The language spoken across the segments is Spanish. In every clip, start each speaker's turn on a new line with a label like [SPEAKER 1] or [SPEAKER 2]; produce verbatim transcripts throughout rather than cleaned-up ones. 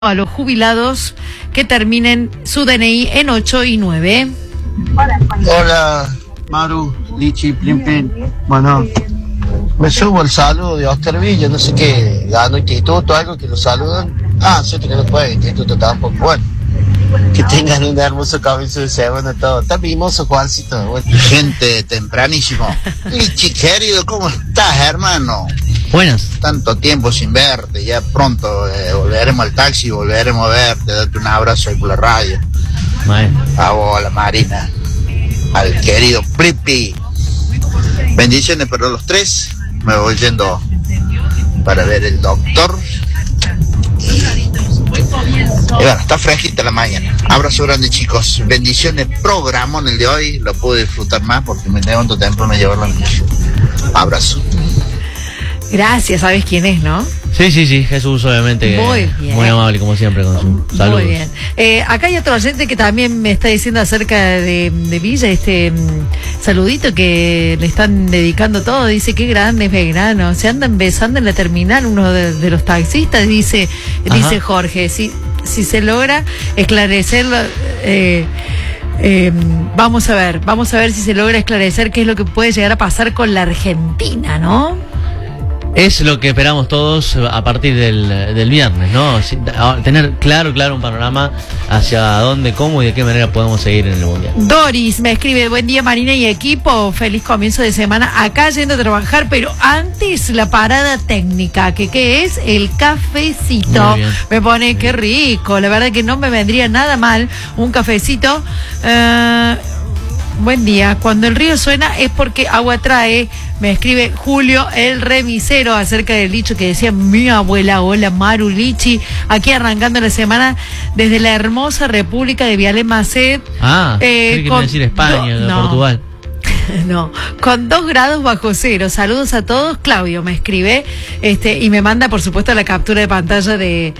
[SPEAKER 1] a los jubilados que terminen su D N I en ocho y nueve.
[SPEAKER 2] Hola, Maru, Lichi, Plim Plim. Bueno, me subo el saludo de Oscar Villa, no sé qué, ganó instituto, algo que lo saludan. Ah, sí, que no puede, instituto tampoco. Bueno, que tengan un hermoso comienzo de semana todo. Está mimoso, Juancito. Bueno, gente, tempranísimo. Lichi, querido, ¿cómo estás, hermano?
[SPEAKER 3] Buenas.
[SPEAKER 2] Tanto tiempo sin verte, ya pronto eh, volveremos al taxi, volveremos a verte, darte un abrazo ahí por la radio.
[SPEAKER 3] Bueno.
[SPEAKER 2] A vos, a la Marina, al querido Plipi. Bendiciones para los tres. Me voy yendo para ver el doctor. Y bueno, está fresquita la mañana. Abrazo grande, chicos. Bendiciones, programón el de hoy. Lo pude disfrutar más porque me levanto temprano a llevarlo al niño. Abrazo.
[SPEAKER 1] Gracias, ¿sabes quién es, no?
[SPEAKER 3] Sí, sí, sí, Jesús, obviamente.
[SPEAKER 1] Muy bien.
[SPEAKER 3] Muy amable, como siempre, con su saludo.
[SPEAKER 1] Muy bien. Eh, acá hay otro oyente que también me está diciendo acerca de, de Villa, este mm, saludito que le están dedicando todo. Dice, qué grande es Belgrano. Se andan besando en la terminal uno de, de los taxistas, dice dice Jorge. Si, si se logra esclarecerlo... Eh, Eh, vamos a ver, vamos a ver si se logra esclarecer qué es lo que puede llegar a pasar con la Argentina, ¿no?
[SPEAKER 3] Es lo que esperamos todos a partir del, del viernes, ¿no? Tener claro, claro un panorama hacia dónde, cómo y de qué manera podemos seguir en el Mundial.
[SPEAKER 1] Doris me escribe, buen día Marina y equipo, feliz comienzo de semana, acá yendo a trabajar, pero antes la parada técnica, que qué es el cafecito. Me pone, qué rico, la verdad que no me vendría nada mal un cafecito. Uh, Buen día. Cuando el río suena es porque agua trae. Me escribe Julio, el remisero, acerca del dicho que decía mi abuela. Hola, Maru, Lichi. Aquí arrancando la semana desde la hermosa República de Vialé Macet.
[SPEAKER 3] Ah, eh, ¿qué decir España,
[SPEAKER 1] do,
[SPEAKER 3] de
[SPEAKER 1] no.
[SPEAKER 3] Portugal?
[SPEAKER 1] No, con dos grados bajo cero. Saludos a todos. Claudio me escribe este y me manda, por supuesto, la captura de pantalla de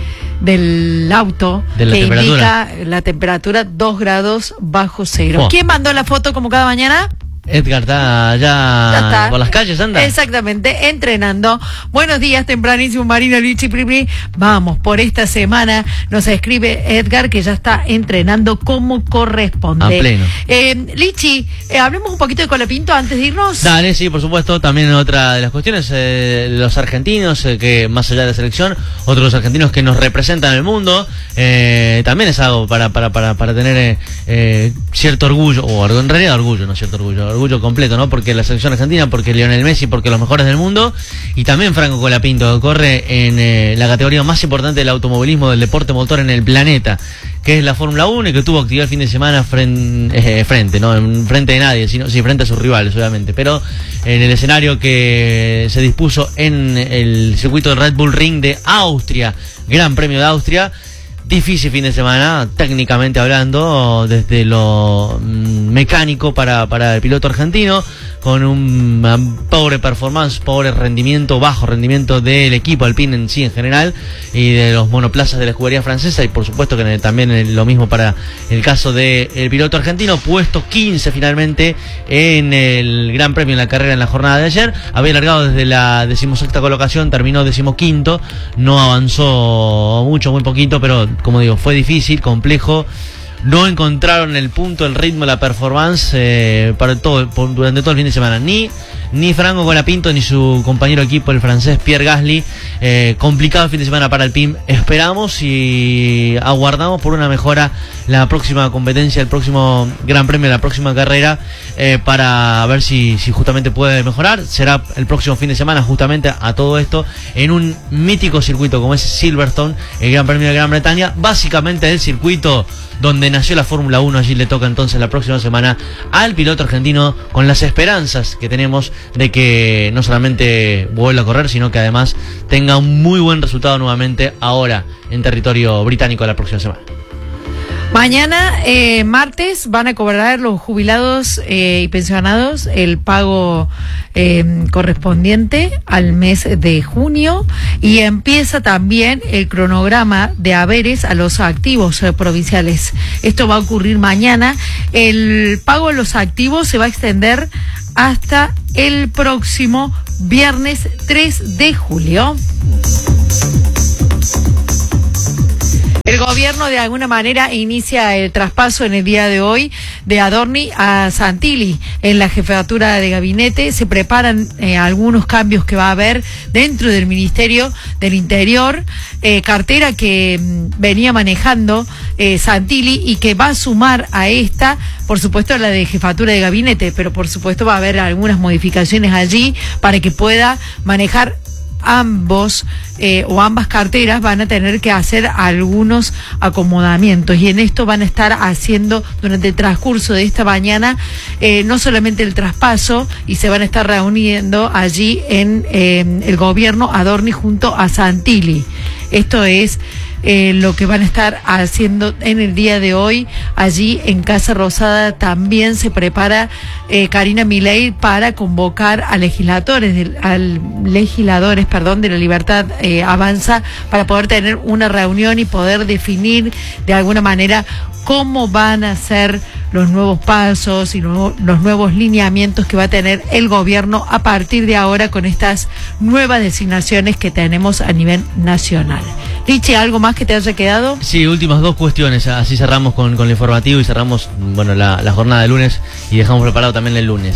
[SPEAKER 1] del auto
[SPEAKER 3] de la
[SPEAKER 1] que
[SPEAKER 3] temperatura.
[SPEAKER 1] indica la temperatura dos grados bajo cero.
[SPEAKER 3] Oh.
[SPEAKER 1] ¿Quién mandó la foto como cada mañana?
[SPEAKER 3] Edgar está allá está. por las calles, anda.
[SPEAKER 1] Exactamente, entrenando. Buenos días, tempranísimo, Marina, Lichi, Pripri. Vamos, por esta semana nos escribe Edgar que ya está entrenando como corresponde.
[SPEAKER 3] A pleno.
[SPEAKER 1] Eh, Lichi, eh, hablemos un poquito de Colapinto antes de irnos.
[SPEAKER 3] Dale, sí, por supuesto. También otra de las cuestiones, eh, los argentinos, eh, que más allá de la selección, otros argentinos que nos representan en el mundo, eh, también es algo para, para, para, para tener eh, eh, cierto orgullo, o en realidad orgullo, no cierto orgullo. orgullo completo, ¿no? Porque la selección argentina, porque Lionel Messi, porque los mejores del mundo, y también Franco Colapinto, que corre en eh, la categoría más importante del automovilismo, del deporte motor en el planeta, que es la Fórmula uno, y que tuvo actividad el fin de semana frente, eh, frente, no en frente de nadie, sino sí frente a sus rivales, obviamente, pero en el escenario que se dispuso en el circuito del Red Bull Ring de Austria, Gran Premio de Austria. Difícil fin de semana, técnicamente hablando, desde lo mm, mecánico para, para el piloto argentino, con un um, pobre performance, pobre rendimiento, bajo rendimiento del equipo Alpine en sí en general, y de los monoplazas de la escudería francesa, y por supuesto que también lo mismo para el caso del piloto argentino, puesto quince finalmente en el Gran Premio, en la carrera en la jornada de ayer. Había largado desde la decimosexta colocación, terminó decimoquinto, no avanzó mucho, muy poquito, pero como digo, fue difícil, complejo. No encontraron el punto, el ritmo, la performance eh, para todo, por, durante todo el fin de semana. Ni, ni Franco Colapinto ni su compañero de equipo, el francés Pierre Gasly. Eh, complicado el fin de semana para el P I M. Esperamos y aguardamos por una mejora la próxima competencia, el próximo Gran Premio, la próxima carrera, eh, para ver si, si justamente puede mejorar. Será el próximo fin de semana, justamente a todo esto, en un mítico circuito como es Silverstone, el Gran Premio de Gran Bretaña, básicamente el circuito donde nació la Fórmula uno. Allí le toca entonces la próxima semana al piloto argentino, con las esperanzas que tenemos de que no solamente vuelva a correr, sino que además tenga un muy buen resultado nuevamente ahora en territorio británico la próxima semana.
[SPEAKER 1] Mañana, eh, martes, van a cobrar los jubilados eh, y pensionados el pago eh, correspondiente al mes de junio, y empieza también el cronograma de haberes a los activos eh, provinciales. Esto va a ocurrir mañana. El pago a los activos se va a extender hasta el próximo viernes tres de julio. El gobierno de alguna manera inicia el traspaso en el día de hoy de Adorni a Santilli en la jefatura de gabinete. Se preparan eh, algunos cambios que va a haber dentro del Ministerio del Interior, eh, cartera que mm, venía manejando eh, Santilli y que va a sumar a esta, por supuesto, la de jefatura de gabinete, pero por supuesto va a haber algunas modificaciones allí para que pueda manejar ambos eh, o ambas carteras. Van a tener que hacer algunos acomodamientos y en esto van a estar haciendo durante el transcurso de esta mañana eh, no solamente el traspaso, y se van a estar reuniendo allí en eh, el gobierno Adorni junto a Santilli. Esto es Eh, lo que van a estar haciendo en el día de hoy allí en Casa Rosada. También se prepara eh, Karina Milei para convocar a legisladores, de, a legisladores, perdón, de la Libertad eh, Avanza, para poder tener una reunión y poder definir de alguna manera cómo van a ser los nuevos pasos y no, los nuevos lineamientos que va a tener el gobierno a partir de ahora con estas nuevas designaciones que tenemos a nivel nacional. Richie, ¿algo más que te haya quedado?
[SPEAKER 3] Sí, últimas dos cuestiones, así cerramos con, con el informativo y cerramos, bueno, la, la jornada de lunes y dejamos preparado también el lunes.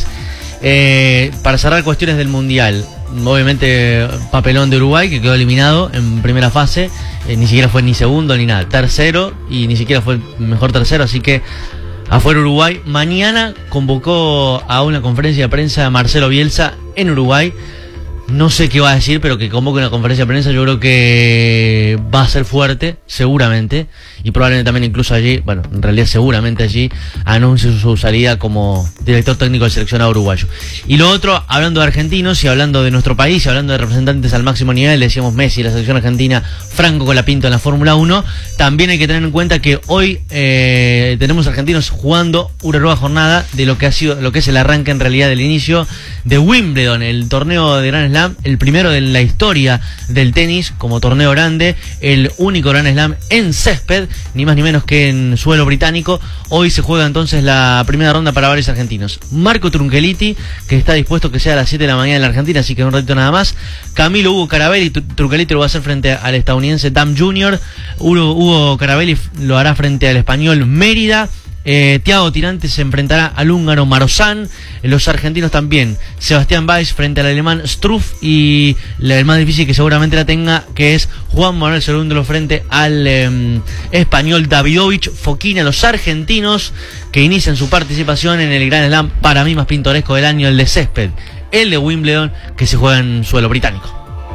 [SPEAKER 3] Eh, para cerrar cuestiones del Mundial, obviamente papelón de Uruguay que quedó eliminado en primera fase, eh, ni siquiera fue ni segundo ni nada, tercero, y ni siquiera fue el mejor tercero, así que afuera Uruguay. Mañana convocó a una conferencia de prensa Marcelo Bielsa en Uruguay. No sé qué va a decir, pero que convoque una conferencia de prensa yo creo que va a ser fuerte, seguramente, y probablemente también incluso allí, bueno, en realidad seguramente allí anuncie su, su salida como director técnico del seleccionado uruguayo. Y lo otro, hablando de argentinos y hablando de nuestro país y hablando de representantes al máximo nivel, decíamos Messi, la selección argentina, Franco Colapinto en la Fórmula uno, también hay que tener en cuenta que hoy eh, tenemos argentinos jugando una nueva jornada de lo que ha sido, lo que es el arranque en realidad del inicio de Wimbledon, el torneo de Grand Slam, el primero de la historia del tenis como torneo grande, el único Grand Slam en césped, ni más ni menos que en suelo británico. Hoy se juega entonces la primera ronda para varios argentinos. Marco Trunkeliti, que está dispuesto que sea a las siete de la mañana en la Argentina, así que en un ratito nada más. Camilo Hugo Carabelli, Trunkeliti lo va a hacer frente al estadounidense Dam junior Hugo, Hugo Carabelli lo hará frente al español Mérida. Eh, Thiago Tirante se enfrentará al húngaro Marozán. Los argentinos también, Sebastián Baez frente al alemán Struff, y el más difícil que seguramente la tenga, que es Juan Manuel Cerúndolo frente al eh, español Davidovich Fokina. Los argentinos que inician su participación en el Grand Slam para mí más pintoresco del año, el de césped, el de Wimbledon, que se juega en suelo británico.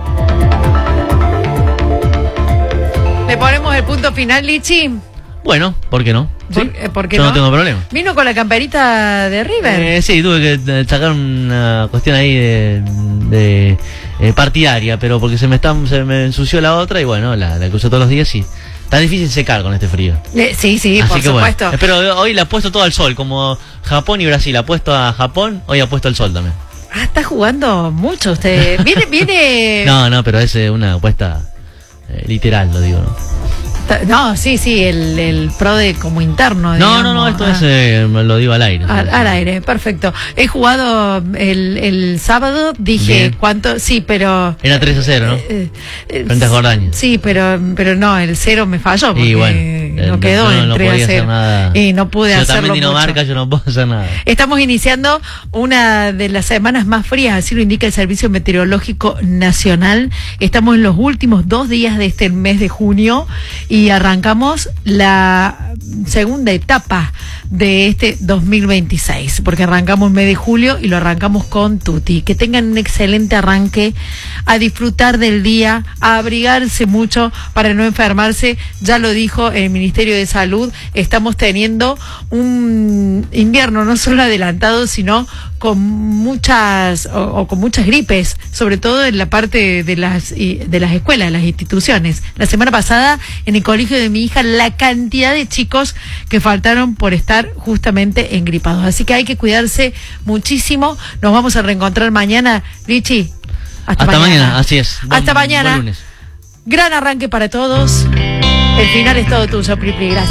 [SPEAKER 1] ¿Le ponemos el punto final, Lichi?
[SPEAKER 3] Bueno, ¿por qué no? ¿Sí?
[SPEAKER 1] ¿Por, eh, ¿por qué
[SPEAKER 3] Yo no?
[SPEAKER 1] no
[SPEAKER 3] tengo problema.
[SPEAKER 1] ¿Vino con la camperita de River?
[SPEAKER 3] Eh, sí, tuve que sacar una cuestión ahí de, de eh, partidaria, pero porque se me está, se me ensució la otra y bueno, la, la que uso todos los días y está difícil secar con este frío.
[SPEAKER 1] Eh, sí, sí,
[SPEAKER 3] Así
[SPEAKER 1] por
[SPEAKER 3] que
[SPEAKER 1] supuesto.
[SPEAKER 3] Bueno, pero hoy la he puesto todo al sol, como Japón y Brasil ha puesto a Japón, hoy ha puesto al sol también.
[SPEAKER 1] Ah, está jugando mucho usted. Viene, viene.
[SPEAKER 3] No, no, pero es una apuesta eh, literal, lo digo, ¿no?
[SPEAKER 1] No, sí, sí, el, el pro de como interno.
[SPEAKER 3] No,
[SPEAKER 1] digamos.
[SPEAKER 3] no, no, esto
[SPEAKER 1] ah.
[SPEAKER 3] es, eh, lo digo al aire.
[SPEAKER 1] Al, al aire, perfecto. He jugado el, el sábado, dije,
[SPEAKER 3] Bien.
[SPEAKER 1] ¿cuánto? Sí, pero...
[SPEAKER 3] Era tres a cero, ¿no?
[SPEAKER 1] Eh, eh,
[SPEAKER 3] Frente a Jordania.
[SPEAKER 1] Sí, pero pero no, el cero me falló porque
[SPEAKER 3] Y bueno,
[SPEAKER 1] no
[SPEAKER 3] eh,
[SPEAKER 1] quedó
[SPEAKER 3] no,
[SPEAKER 1] en
[SPEAKER 3] no
[SPEAKER 1] tres a
[SPEAKER 3] podía
[SPEAKER 1] cero.
[SPEAKER 3] hacer nada.
[SPEAKER 1] Y no pude
[SPEAKER 3] Si yo
[SPEAKER 1] hacerlo
[SPEAKER 3] también Dinamarca,
[SPEAKER 1] mucho.
[SPEAKER 3] yo no puedo hacer nada.
[SPEAKER 1] Estamos iniciando una de las semanas más frías, así lo indica el Servicio Meteorológico Nacional. Estamos en los últimos dos días de este mes de junio y arrancamos la segunda etapa de este dos mil veintiséis, porque arrancamos el mes de julio y lo arrancamos con tutti. Que tengan un excelente arranque, a disfrutar del día, a abrigarse mucho para no enfermarse. Ya lo dijo el Ministerio de Salud, estamos teniendo un invierno no solo adelantado, sino con muchas o, o con muchas gripes, sobre todo en la parte de las de las escuelas, las instituciones. La semana pasada en el colegio de mi hija, la cantidad de chicos que faltaron por estar justamente engripados. Así que hay que cuidarse muchísimo. Nos vamos a reencontrar mañana, Richie. Hasta,
[SPEAKER 3] Hasta
[SPEAKER 1] mañana.
[SPEAKER 3] mañana, así es.
[SPEAKER 1] Hasta
[SPEAKER 3] Buen,
[SPEAKER 1] mañana.
[SPEAKER 3] buen lunes.
[SPEAKER 1] Gran arranque para todos. El final es todo tuyo, Pripli. Gracias.